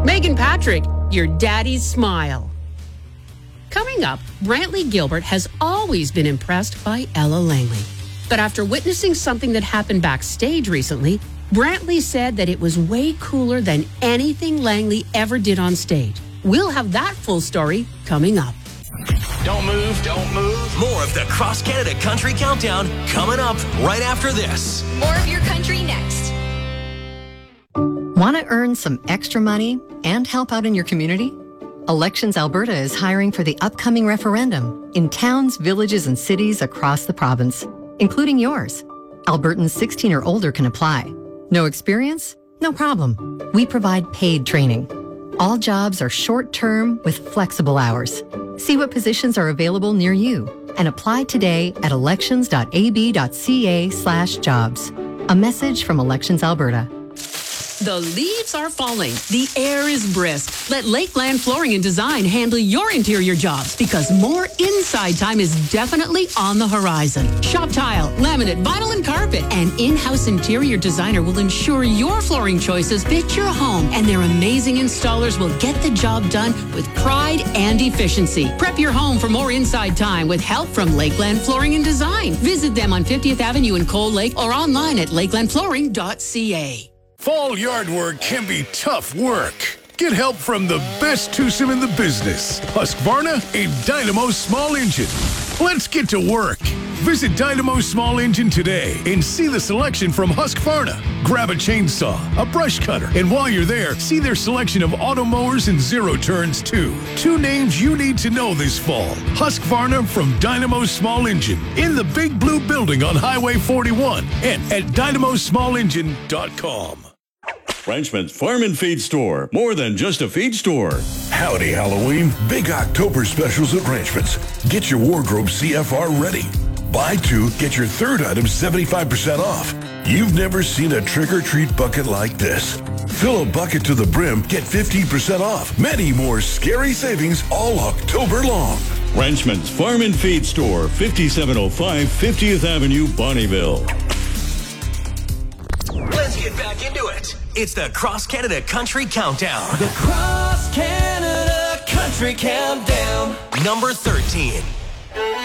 Megan Patrick, your daddy's smile. Coming up, Brantley Gilbert has always been impressed by Ella Langley. But after witnessing something that happened backstage recently, Brantley said that it was way cooler than anything Langley ever did on stage. We'll have that full story coming up. Don't move, don't move. More of the Cross Canada Country Countdown coming up right after this. More of your country next. Want to earn some extra money and help out in your community? Elections Alberta is hiring for the upcoming referendum in towns, villages, and cities across the province, including yours. Albertans 16 or older can apply. No experience? No problem. We provide paid training. All jobs are short-term with flexible hours. See what positions are available near you and apply today at elections.ab.ca/jobs. A message from Elections Alberta. The leaves are falling. The air is brisk. Let Lakeland Flooring and Design handle your interior jobs because more inside time is definitely on the horizon. Shop tile, laminate, vinyl, and carpet. An in-house interior designer will ensure your flooring choices fit your home, and their amazing installers will get the job done with pride and efficiency. Prep your home for more inside time with help from Lakeland Flooring and Design. Visit them on 50th Avenue in Cold Lake or online at lakelandflooring.ca. Fall yard work can be tough work. Get help from the best twosome in the business, Husqvarna and Dynamo Small Engine. Let's get to work. Visit Dynamo Small Engine today and see the selection from Husqvarna. Grab a chainsaw, a brush cutter, and while you're there, see their selection of auto mowers and zero turns too. Two names you need to know this fall. Husqvarna from Dynamo Small Engine in the Big Blue Building on Highway 41 and at dynamosmallengine.com. Frenchman's Farm and Feed Store. More than just a feed store. Howdy, Halloween. Big October specials at Ranchman's. Get your wardrobe CFR ready. Buy two, get your third item 75% off. You've never seen a trick-or-treat bucket like this. Fill a bucket to the brim, get 15% off. Many more scary savings all October long. Ranchman's Farm and Feed Store, 5705 50th Avenue, Bonnyville. Let's get back into it. It's the Cross Canada Country Countdown. The Cross Canada Country Countdown. Number 13.